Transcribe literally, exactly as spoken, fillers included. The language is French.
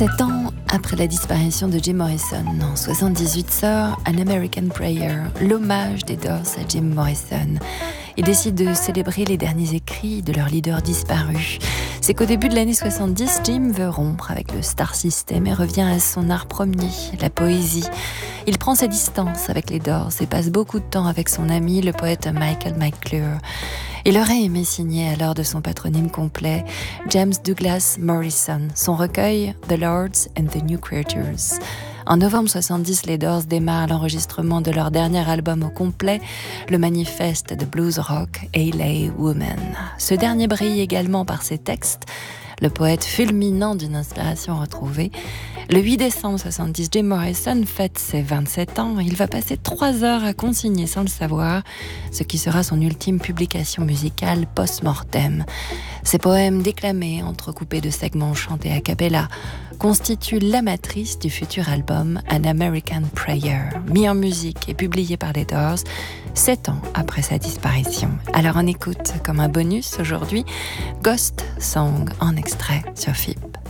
Sept ans après la disparition de Jim Morrison, en soixante-dix-huit sort An American Prayer, l'hommage des Doors à Jim Morrison. Ils décident de célébrer les derniers écrits de leur leader disparu. C'est qu'au début de l'année soixante-dix, Jim veut rompre avec le star system et revient à son art premier, la poésie. Il prend ses distances avec les Doors et passe beaucoup de temps avec son ami, le poète Michael McClure. Il aurait aimé signer alors de son patronyme complet James Douglas Morrison, son recueil The Lords and the New Creatures. En novembre soixante-dix, les Doors démarrent l'enregistrement de leur dernier album au complet, le manifeste de blues rock L A Woman. Ce dernier brille également par ses textes, le poète fulminant d'une inspiration retrouvée. Le huit décembre soixante-dix, Jim Morrison fête ses vingt-sept ans. Il va passer trois heures à consigner sans le savoir ce qui sera son ultime publication musicale post-mortem. Ses poèmes déclamés, entrecoupés de segments chantés a cappella, constituent la matrice du futur album An American Prayer, mis en musique et publié par les Doors sept ans après sa disparition. Alors on écoute comme un bonus aujourd'hui Ghost Song en extrait sur F I P.